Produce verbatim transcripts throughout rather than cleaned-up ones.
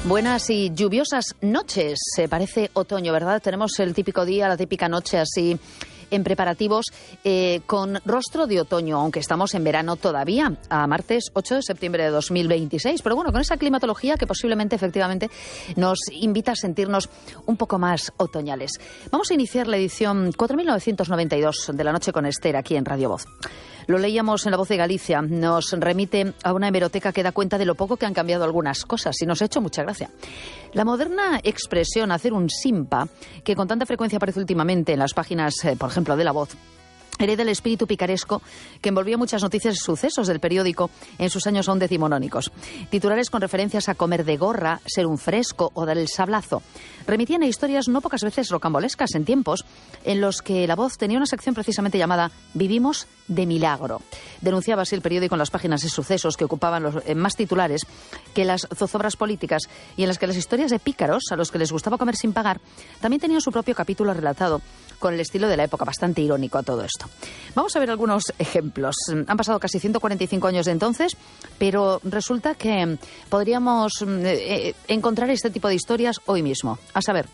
Buenas y lluviosas noches. Se parece otoño, ¿verdad? Tenemos el típico día, la típica noche así en preparativos, eh, con rostro de otoño, aunque estamos en verano todavía, a martes ocho de septiembre de dos mil veintiséis. Pero bueno, con esa climatología que posiblemente, efectivamente, nos invita a sentirnos un poco más otoñales. Vamos a iniciar la edición cuatro mil novecientos noventa y dos de La Noche con Esther aquí en Radio Voz. Lo leíamos en La Voz de Galicia, nos remite a una hemeroteca que da cuenta de lo poco que han cambiado algunas cosas y nos ha hecho mucha gracia. La moderna expresión hacer un simpa, que con tanta frecuencia aparece últimamente en las páginas, eh, por ejemplo, de La Voz, hereda el espíritu picaresco que envolvía muchas noticias y sucesos del periódico en sus años aún decimonónicos. Titulares con referencias a comer de gorra, ser un fresco o dar el sablazo remitían a historias no pocas veces rocambolescas en tiempos en los que La Voz tenía una sección precisamente llamada Vivimos de Milagro. Denunciaba así el periódico en las páginas de sucesos que ocupaban los eh, más titulares que las zozobras políticas, y en las que las historias de pícaros a los que les gustaba comer sin pagar también tenían su propio capítulo relatado con el estilo de la época, bastante irónico a todo esto. Vamos a ver algunos ejemplos. Han pasado casi ciento cuarenta y cinco años de entonces, pero resulta que podríamos eh, encontrar este tipo de historias hoy mismo. A saber,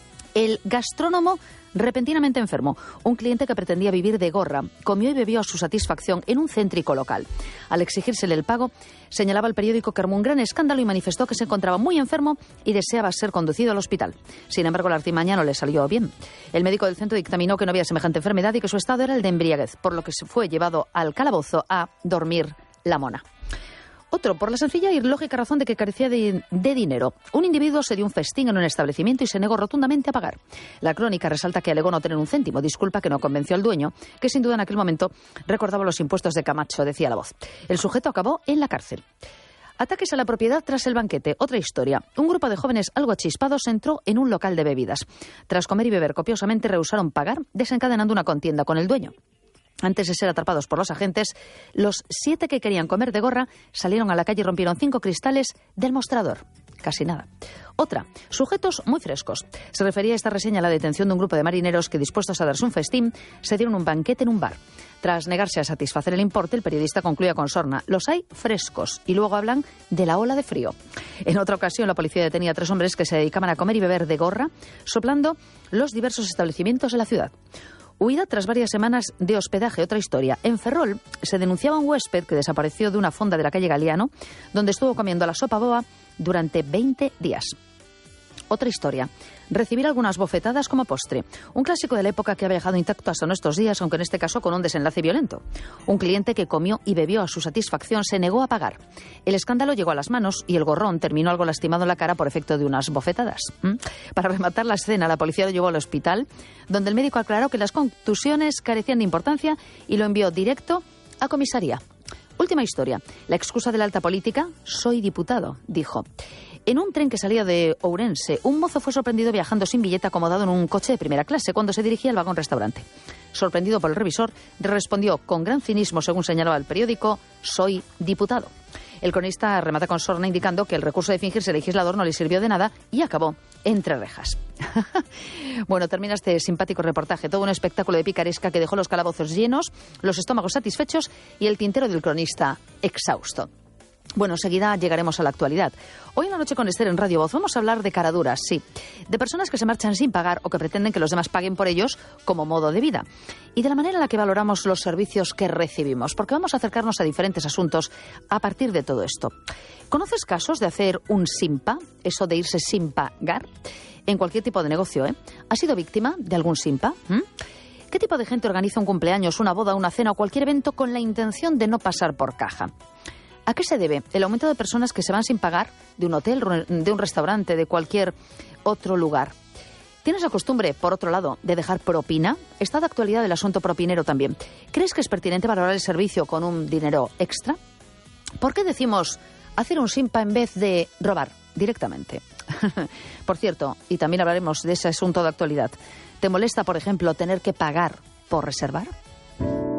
el gastrónomo repentinamente enfermo. Un cliente que pretendía vivir de gorra comió y bebió a su satisfacción en un céntrico local. Al exigírsele el pago, señalaba el periódico que armó un gran escándalo y manifestó que se encontraba muy enfermo y deseaba ser conducido al hospital. Sin embargo, la artimaña no le salió bien. El médico del centro dictaminó que no había semejante enfermedad y que su estado era el de embriaguez, por lo que se fue llevado al calabozo a dormir la mona. Otro, por la sencilla y lógica razón de que carecía de, de dinero. Un individuo se dio un festín en un establecimiento y se negó rotundamente a pagar. La crónica resalta que alegó no tener un céntimo, disculpa que no convenció al dueño, que sin duda en aquel momento recordaba los impuestos de Camacho, decía La Voz. El sujeto acabó en la cárcel. Ataques a la propiedad tras el banquete. Otra historia. Un grupo de jóvenes algo chispados entró en un local de bebidas. Tras comer y beber copiosamente, rehusaron pagar, desencadenando una contienda con el dueño. Antes de ser atrapados por los agentes, los siete que querían comer de gorra salieron a la calle y rompieron cinco cristales del mostrador. Casi nada. Otra, sujetos muy frescos. Se refería a esta reseña a la detención de un grupo de marineros que, dispuestos a darse un festín, se dieron un banquete en un bar. Tras negarse a satisfacer el importe, el periodista concluye con sorna: los hay frescos, y luego hablan de la ola de frío. En otra ocasión, la policía detenía a tres hombres que se dedicaban a comer y beber de gorra, soplando los diversos establecimientos de la ciudad. Huida tras varias semanas de hospedaje. Otra historia. En Ferrol se denunciaba un huésped que desapareció de una fonda de la calle Galiano, donde estuvo comiendo la sopa boba durante veinte días. Otra historia. Recibir algunas bofetadas como postre. Un clásico de la época que ha viajado intacto hasta nuestros días, aunque en este caso con un desenlace violento. Un cliente que comió y bebió a su satisfacción se negó a pagar. El escándalo llegó a las manos y el gorrón terminó algo lastimado en la cara por efecto de unas bofetadas. ¿Mm? Para rematar la escena, la policía lo llevó al hospital, donde el médico aclaró que las contusiones carecían de importancia y lo envió directo a comisaría. Última historia. La excusa de la alta política: soy diputado, dijo. En un tren que salía de Ourense, un mozo fue sorprendido viajando sin billete acomodado en un coche de primera clase cuando se dirigía al vagón restaurante. Sorprendido por el revisor, respondió con gran cinismo, según señalaba el periódico: soy diputado. El cronista remata con sorna indicando que el recurso de fingirse legislador no le sirvió de nada y acabó entre rejas. Bueno, termina este simpático reportaje, todo un espectáculo de picaresca que dejó los calabozos llenos, los estómagos satisfechos y el tintero del cronista exhausto. Bueno, enseguida llegaremos a la actualidad. Hoy en La Noche con Esther en Radio Voz vamos a hablar de caraduras, sí, de personas que se marchan sin pagar o que pretenden que los demás paguen por ellos como modo de vida, y de la manera en la que valoramos los servicios que recibimos, porque vamos a acercarnos a diferentes asuntos a partir de todo esto. ¿Conoces casos de hacer un simpa, eso de irse sin pagar, en cualquier tipo de negocio, eh? ¿Has sido víctima de algún simpa? ¿Mm? ¿Qué tipo de gente organiza un cumpleaños, una boda, una cena o cualquier evento con la intención de no pasar por caja? ¿A qué se debe el aumento de personas que se van sin pagar de un hotel, de un restaurante, de cualquier otro lugar? ¿Tienes la costumbre, por otro lado, de dejar propina? Está de actualidad el asunto propinero también. ¿Crees que es pertinente valorar el servicio con un dinero extra? ¿Por qué decimos hacer un simpa en vez de robar directamente? Por cierto, y también hablaremos de ese asunto de actualidad, ¿te molesta, por ejemplo, tener que pagar por reservar?